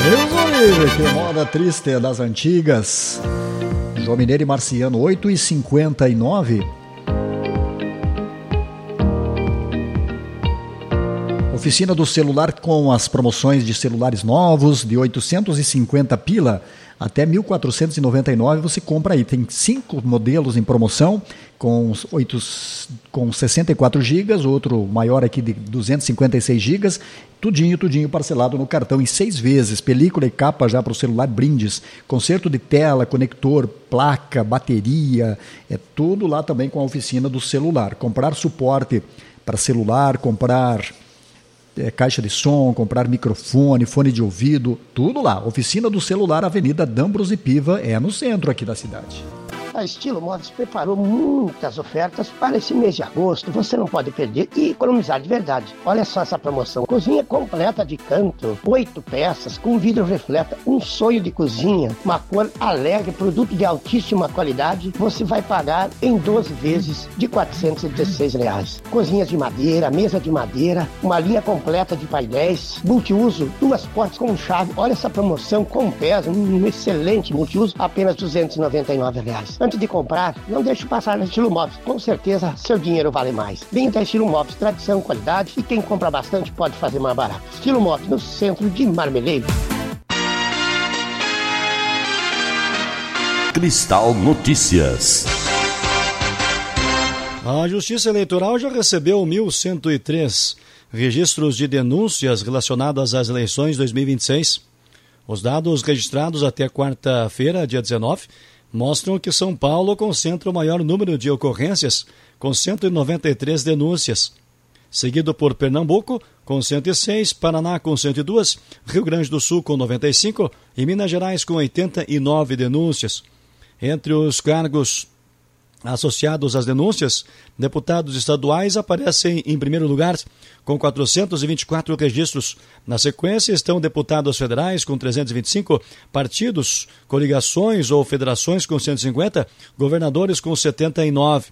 Deus o livre, que moda triste das antigas. João Mineiro e Marciano, 8h59. Oficina do celular com as promoções de celulares novos, de 850 pila até 1.499, você compra aí. Tem 5 modelos em promoção, com 64 gigas, outro maior aqui de 256 gigas, tudinho parcelado no cartão em 6 vezes, película e capa já para o celular brindes, conserto de tela, conector, placa, bateria, é tudo lá também com a oficina do celular. Comprar suporte para celular, comprar caixa de som, comprar microfone, fone de ouvido, tudo lá. Oficina do Celular, Avenida D'Ambros e Piva, é no centro aqui da cidade. A Estilo Móveis preparou muitas ofertas para esse mês de agosto. Você não pode perder e economizar de verdade. Olha só essa promoção. Cozinha completa de canto, 8 peças, com vidro refleta, um sonho de cozinha, uma cor alegre, produto de altíssima qualidade. Você vai pagar em 12 vezes de R$ 416. Cozinhas de madeira, mesa de madeira, uma linha completa de painéis, multiuso, 2 portas com chave. Olha essa promoção com peso, um excelente multiuso, apenas R$ 299. Antes de comprar, não deixe passar na Estilo Móveis. Com certeza, seu dinheiro vale mais. Vem da Estilo Móveis, tradição, qualidade, e quem compra bastante pode fazer mais barato. Estilo Móveis, no centro de Marmeleiro. Cristal Notícias. A Justiça Eleitoral já recebeu 1.103 registros de denúncias relacionadas às eleições 2026. Os dados registrados até quarta-feira, dia 19, mostram que São Paulo concentra o maior número de ocorrências, com 193 denúncias, seguido por Pernambuco, com 106, Paraná, com 102, Rio Grande do Sul, com 95 e Minas Gerais, com 89 denúncias. Entre os cargos associados às denúncias, deputados estaduais aparecem em primeiro lugar, com 424 registros. Na sequência estão deputados federais com 325, partidos, coligações ou federações com 150, governadores com 79.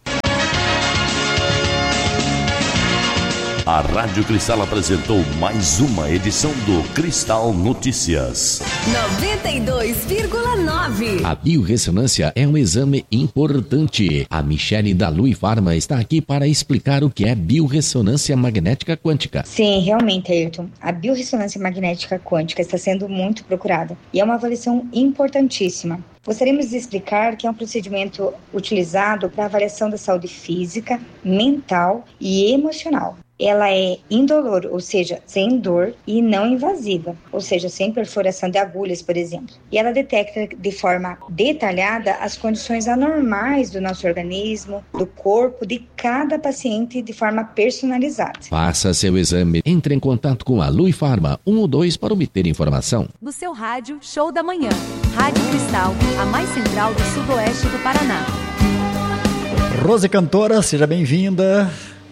A Rádio Cristal apresentou mais uma edição do Cristal Notícias. 92,9. A biorressonância é um exame importante. A Michele da Lui Pharma está aqui para explicar o que é biorressonância magnética quântica. Sim, realmente, Ayrton. A biorressonância magnética quântica está sendo muito procurada e é uma avaliação importantíssima. Gostaríamos de explicar que é um procedimento utilizado para avaliação da saúde física, mental e emocional. Ela é indolor, ou seja, sem dor, e não invasiva, ou seja, sem perfuração de agulhas, por exemplo. E ela detecta de forma detalhada as condições anormais do nosso organismo, do corpo, de cada paciente de forma personalizada. Faça seu exame. Entre em contato com a Lui Pharma 1 ou 2 para obter informação. No seu rádio, Show da Manhã. Rádio Cristal, a mais central do sudoeste do Paraná. Rose Cantora, seja bem-vinda.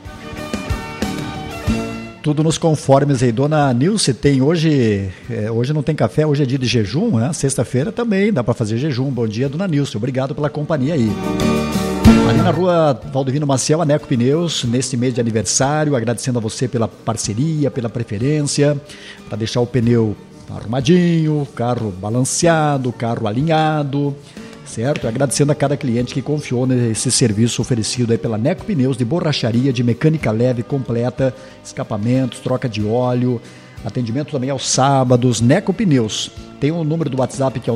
Tudo nos conformes aí. Dona Nilce, tem hoje não tem café, hoje é dia de jejum, né? Sexta-feira também dá para fazer jejum. Bom dia, Dona Nilce, obrigado pela companhia aí. Ali na rua Valdovino Maciel, a Neco Pneus, neste mês de aniversário, agradecendo a você pela parceria, pela preferência, para deixar o pneu arrumadinho, carro balanceado, carro alinhado, certo? Agradecendo a cada cliente que confiou nesse serviço oferecido aí pela Neco Pneus, de borracharia, de mecânica leve completa, escapamentos, troca de óleo, atendimento também aos sábados. Neco Pneus tem o número do WhatsApp que é o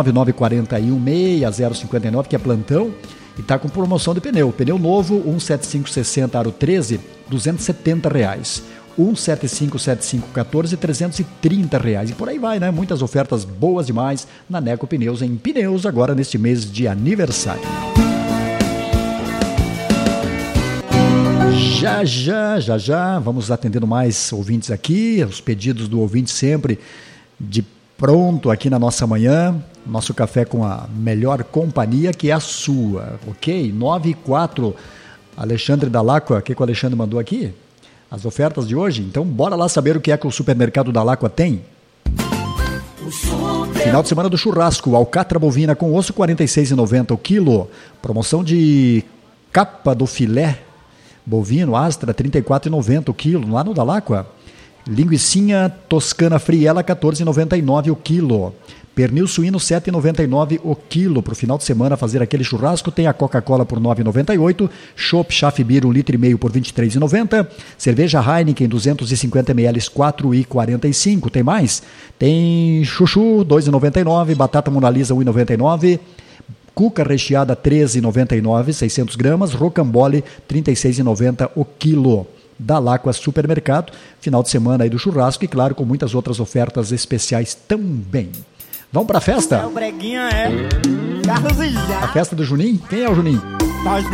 999416059, que é plantão, e está com promoção de pneu. Pneu novo 17560 aro 13, R$270. 1757514, R$330. E por aí vai, né? Muitas ofertas boas demais na Neco Pneus, em pneus, agora neste mês de aniversário. Já, vamos atendendo mais ouvintes aqui, os pedidos do ouvinte sempre de pronto aqui na nossa manhã, nosso café com a melhor companhia, que é a sua, ok? 9-4, Alexandre Dalacqua, o que o Alexandre mandou aqui? As ofertas de hoje? Então bora lá saber o que é que o supermercado Dalacqua tem. Final de semana do churrasco, alcatra bovina com osso, R$ 46,90 o quilo. Promoção de capa do filé bovino Astra, R$ 34,90 o quilo, lá no Dalacqua. Linguicinha toscana friela, 14,99 o quilo. Pernil suíno, 7,99 o quilo. Para o final de semana fazer aquele churrasco, tem a Coca-Cola por 9,98. Chopp Chaff Beer, 1,5 litro por 23,90. Cerveja Heineken, 250 ml, 4,45. Tem mais? Tem chuchu, 2,99. Batata Mona Lisa, 1,99. Cuca recheada, 13,99, 600 gramas. Rocambole, 36,90 o quilo. Da Láqua Supermercado, final de semana aí do churrasco e, claro, com muitas outras ofertas especiais também. Vamos pra festa? O Breguinha é Carlos Ilha. A festa do Juninho? Quem é o Juninho?